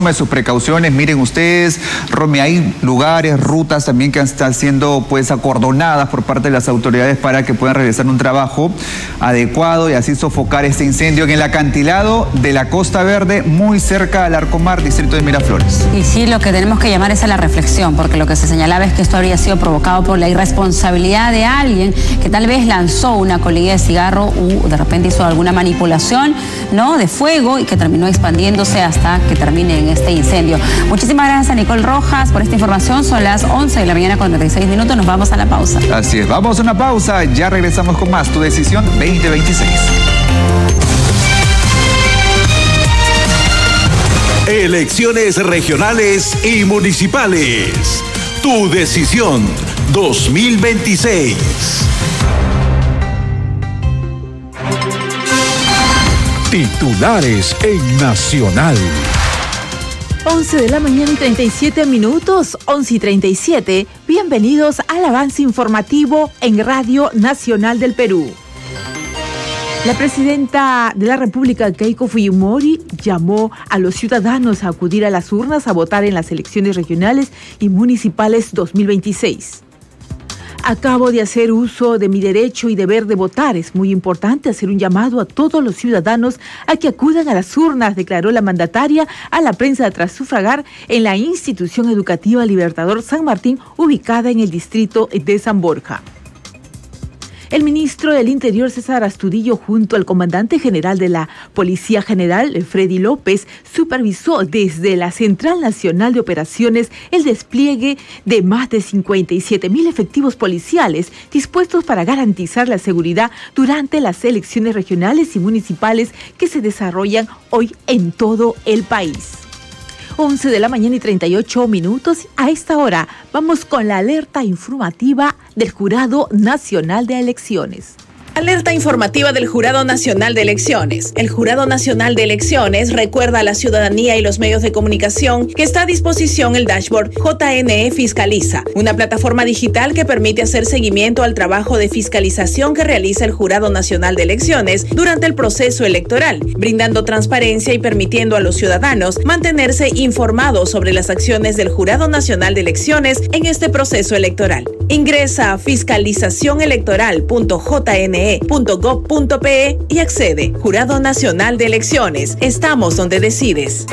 Tome sus precauciones. Miren ustedes, Romy, hay lugares, rutas también que están siendo acordonadas por parte de las autoridades para que puedan realizar un trabajo adecuado y así sofocar este incendio en el acantilado de la Costa Verde, muy cerca al Arcomar, distrito de Miraflores. Y sí, lo que tenemos que llamar es a la reflexión, porque lo que se señalaba es que esto habría sido provocado por la irresponsabilidad de alguien que tal vez lanzó una colilla de cigarro o de repente hizo alguna manipulación, ¿no?, de fuego y que terminó expandiéndose hasta que termine en este incendio. Muchísimas gracias a Nicole Rojas por esta información. Son las 11 de la mañana con 36 minutos. Nos vamos a la pausa. Así es, vamos a una pausa. Ya regresamos con más. Tu decisión 2026. Elecciones regionales y municipales. Tu decisión 2026. Titulares en Nacional. 11 de la mañana y 37 minutos, 11 y 37. Bienvenidos al avance informativo en Radio Nacional del Perú. La presidenta de la República, Keiko Fujimori, llamó a los ciudadanos a acudir a las urnas a votar en las elecciones regionales y municipales 2026. Acabo de hacer uso de mi derecho y deber de votar. Es muy importante hacer un llamado a todos los ciudadanos a que acudan a las urnas, declaró la mandataria a la prensa tras sufragar en la institución educativa Libertador San Martín, ubicada en el distrito de San Borja. El ministro del Interior, César Astudillo, junto al comandante general de la Policía General, Freddy López, supervisó desde la Central Nacional de Operaciones el despliegue de más de 57,000 efectivos policiales dispuestos para garantizar la seguridad durante las elecciones regionales y municipales que se desarrollan hoy en todo el país. 11 de la mañana y 38 minutos. A esta hora vamos con la alerta informativa del Jurado Nacional de Elecciones. Alerta informativa del Jurado Nacional de Elecciones. El Jurado Nacional de Elecciones recuerda a la ciudadanía y los medios de comunicación que está a disposición el dashboard JNE Fiscaliza, una plataforma digital que permite hacer seguimiento al trabajo de fiscalización que realiza el Jurado Nacional de Elecciones durante el proceso electoral, brindando transparencia y permitiendo a los ciudadanos mantenerse informados sobre las acciones del Jurado Nacional de Elecciones en este proceso electoral. Ingresa a fiscalizacionelectoral.jne.gov.pe y accede. Jurado Nacional de Elecciones. Estamos donde decides.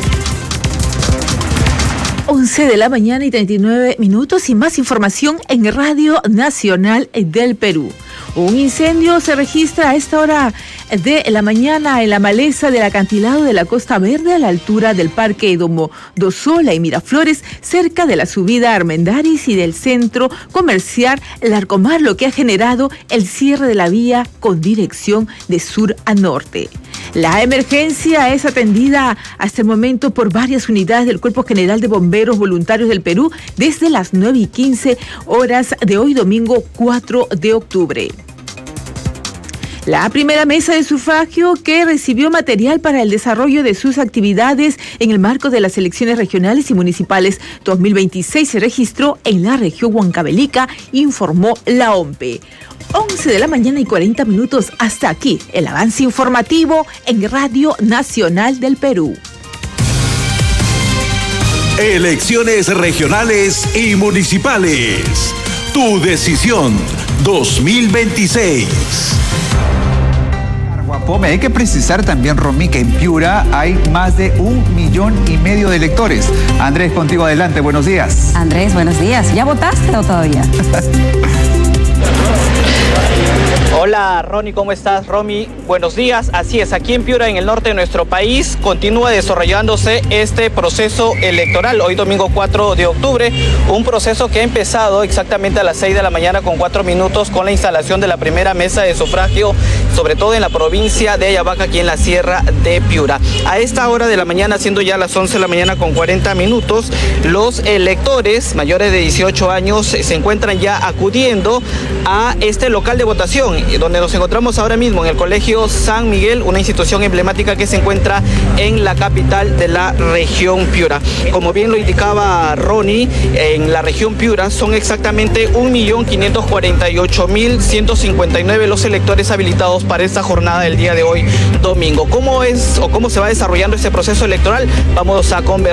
11 de la mañana y 39 minutos y más información en Radio Nacional del Perú. Un incendio se registra a esta hora de la mañana en la maleza del acantilado de la Costa Verde a la altura del Parque Dosola y Miraflores, cerca de la subida Armendáriz y del centro comercial Larcomar, lo que ha generado el cierre de la vía con dirección de sur a norte. La emergencia es atendida hasta el momento por varias unidades del Cuerpo General de Bomberos Voluntarios del Perú desde las 9:15 horas de hoy, domingo 4 de octubre. La primera mesa de sufragio, que recibió material para el desarrollo de sus actividades en el marco de las elecciones regionales y municipales 2026, se registró en la región Huancavelica, informó la OMPE. 11 de la mañana y 40 minutos. Hasta aquí el avance informativo en Radio Nacional del Perú. Elecciones regionales y municipales. Tu decisión 2026. Hay que precisar también, Romy, que en Piura hay más de 1,5 millones de electores. Andrés, contigo adelante. Buenos días. Andrés, buenos días. ¿Ya votaste o todavía? Hola, Ronnie, ¿cómo estás? Romy, buenos días. Así es, aquí en Piura, en el norte de nuestro país, continúa desarrollándose este proceso electoral. Hoy domingo 4 de octubre, un proceso que ha empezado exactamente a las 6 de la mañana con 4 minutos con la instalación de la primera mesa de sufragio, sobre todo en la provincia de Ayabaca, aquí en la Sierra de Piura. A esta hora de la mañana, siendo ya las 11 de la mañana con 40 minutos, los electores mayores de 18 años se encuentran ya acudiendo a este local de votación, donde nos encontramos ahora mismo en el Colegio San Miguel, una institución emblemática que se encuentra en la capital de la región Piura. Como bien lo indicaba Ronnie, en la región Piura son exactamente 1.548.159 los electores habilitados para esta jornada del día de hoy, domingo. ¿Cómo es o cómo se va desarrollando este proceso electoral? Vamos a conversar